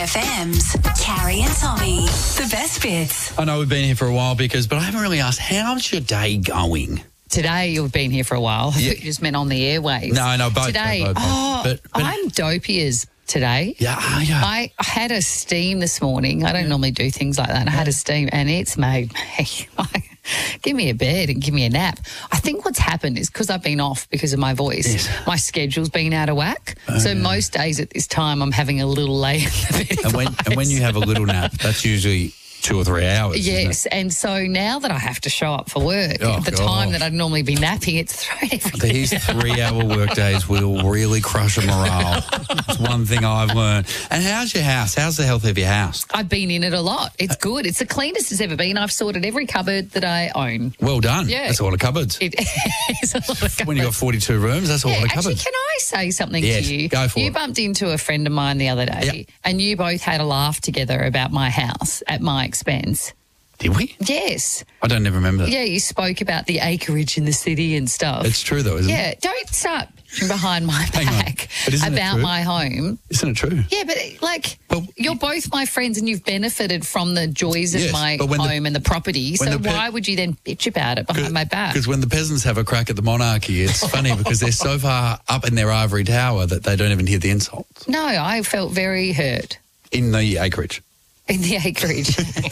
FM's Carrie and Tommy. The best bits. I know we've been here for a while but I haven't really asked, how's your day going? Today, you've been here for a while. I thought you just meant on the airwaves. No, both. Today, both. But I'm dopey as today. Yeah, I had a steam this morning. I don't normally do things like that. And I had a steam and it's made me give me a bed and give me a nap. I think what's happened is because I've been off because of my voice, my schedule's been out of whack. So most days at this time, I'm having a little lay in the bed. And when you have a little nap, that's usually 2 or 3 hours. Yes, and so now that I have to show up for work, time that I'd normally be napping, it's thrown everything. These 3-hour work days will really crush a morale. It's one thing I've learned. And how's your house? How's the health of your house? I've been in it a lot. It's good. It's the cleanest it's ever been. I've sorted every cupboard that I own. Well done. Yeah. That's a lot of cupboards. It is a lot of cupboards. When you've got 42 rooms, that's a lot of cupboards. Actually, can I say something to you? Go for it. You bumped into a friend of mine the other day and you both had a laugh together about my house at my expense. Did we? Yes. I don't ever remember that. Yeah, you spoke about the acreage in the city and stuff. It's true though, isn't it? Yeah, don't start behind my back about my home. Isn't it true? Yeah, but you're both my friends and you've benefited from the joys of my home and the property. So why would you then bitch about it behind my back? Because when the peasants have a crack at the monarchy, it's funny because they're so far up in their ivory tower that they don't even hear the insults. No, I felt very hurt. In the acreage. In the acreage.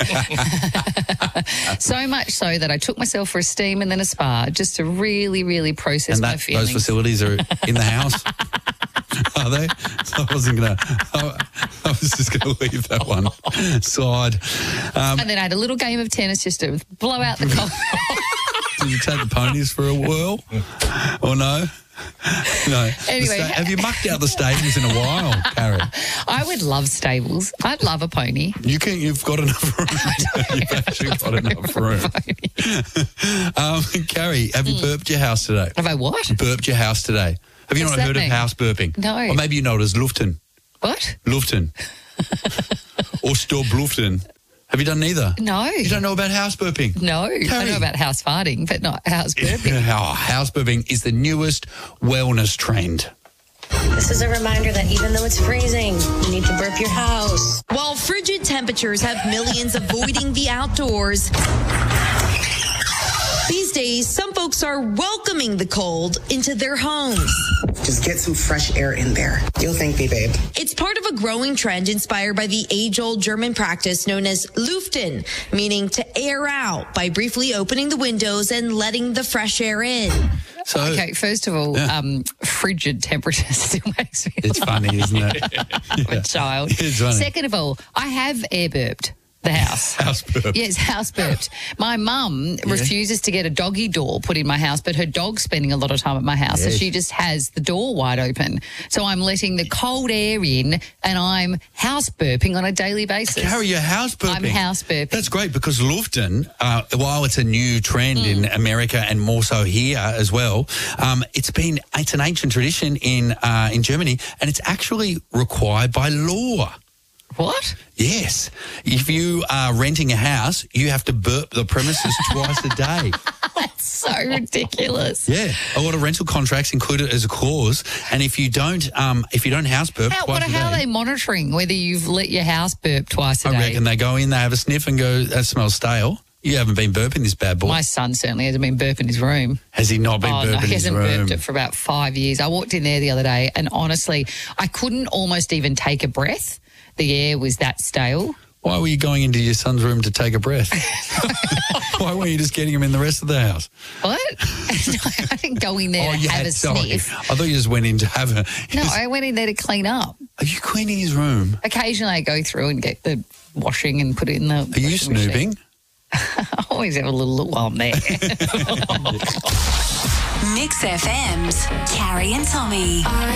So much so that I took myself for a steam and then a spa just to really, really process my feelings. Those facilities are in the house? Are they? I was just going to leave that one aside. And then I had a little game of tennis just to blow out the cold. Did you take the ponies for a whirl? Or no? No. Anyway, have you mucked out the stables in a while, Carrie? I would love stables. I'd love a pony. You've got enough room. You've actually got enough room. Carrie, have you burped your house today? Have I what? Burped your house today. Have you not heard of house burping? No. Or maybe you know it as luften. What? Luften. Or stop luften. Have you done neither? No. You don't know about house burping? No. Carrie. I know about house farting, but not house burping. House burping is the newest wellness trend. This is a reminder that even though it's freezing, you need to burp your house. While frigid temperatures have millions avoiding the outdoors, these days, some folks are welcoming the cold into their homes. Just get some fresh air in there. You'll thank me, babe. It's part of a growing trend inspired by the age-old German practice known as Luften, meaning to air out by briefly opening the windows and letting the fresh air in. So, okay, first of all, frigid temperatures still makes me It's funny, isn't it? I'm a child. It's funny. Second of all, I have air burped the house. House burped. Yes, house burped. My mum refuses to get a doggy door put in my house, but her dog's spending a lot of time at my house, so she just has the door wide open. So I'm letting the cold air in and I'm house burping on a daily basis. Carrie, you're house burping. I'm house burping. That's great because Luften, while it's a new trend in America and more so here as well, it's an ancient tradition in Germany and it's actually required by law. What? Yes. If you are renting a house, you have to burp the premises twice a day. That's so ridiculous. Yeah. A lot of rental contracts include it as a clause. And if you don't house burp twice a day. How are they monitoring whether you've let your house burp twice a day? I reckon they go in, they have a sniff and go, that smells stale. You haven't been burping this bad boy. My son certainly hasn't been burping his room. Has he not been burping his room? No, he hasn't burped it for about 5 years. I walked in there the other day and honestly, I couldn't almost even take a breath. The air was that stale. Why were you going into your son's room to take a breath? Why weren't you just getting him in the rest of the house? What? No, I didn't go in there to have a sniff. I thought you just went in to have a... No, I went in there to clean up. Are you cleaning his room? Occasionally I go through and get the washing and put it in the... Are you snooping? I always have a little look while I'm there. Mix FM's Carrie and Tommy.